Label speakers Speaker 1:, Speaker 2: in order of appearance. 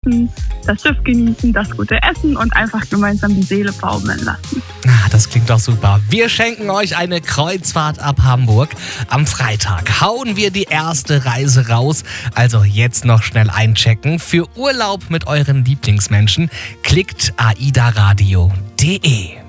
Speaker 1: draußen das Schiff genießen, das gute Essen und einfach gemeinsam die Seele baumeln lassen.
Speaker 2: Das klingt doch super. Wir schenken euch eine Kreuzfahrt ab Hamburg. Am Freitag hauen wir die erste Reise raus. Also jetzt noch schnell einchecken. Für Urlaub mit euren Lieblingsmenschen klickt aidaradio.de.